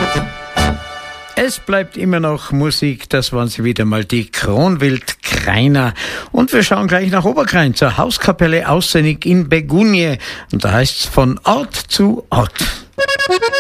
Es bleibt immer noch Musik, das waren sie wieder mal, die Kronwild-Kreiner. Und wir schauen gleich nach Oberkrain zur Hauskapelle Aussennig in Begunje. Und da heißt's von Ort zu Ort.